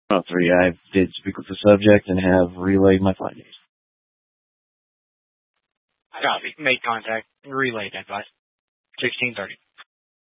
Oh, 3. I did speak with the subject and have relayed my findings. Copy. Made contact and relayed advice. 1630.